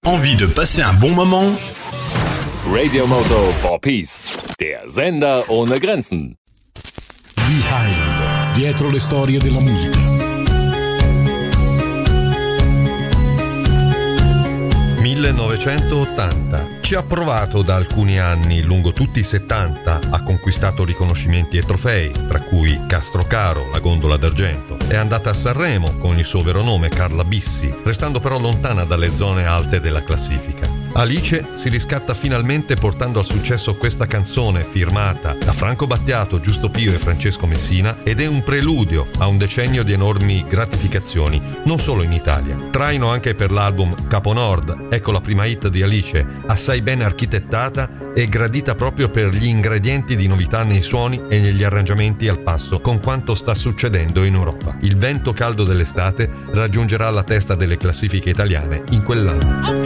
Envie de passer un bon moment? Radio Moto for Peace, der Sender ohne Grenzen. Behind, dietro le storie della musica. 1980. Ci ha provato da alcuni anni, lungo tutti i 70, ha conquistato riconoscimenti e trofei, tra cui Castrocaro, la gondola d'argento. È andata a Sanremo con il suo vero nome, Carla Bissi, restando però lontana dalle zone alte della classifica. Alice si riscatta finalmente portando al successo questa canzone firmata da Franco Battiato, Giusto Pio e Francesco Messina, ed è un preludio a un decennio di enormi gratificazioni, non solo in Italia. Traino anche per l'album Capo Nord. Ecco la prima hit di Alice, assai ben architettata e gradita proprio per gli ingredienti di novità nei suoni e negli arrangiamenti al passo con quanto sta succedendo in Europa. Il vento caldo dell'estate raggiungerà la testa delle classifiche italiane in quell'anno.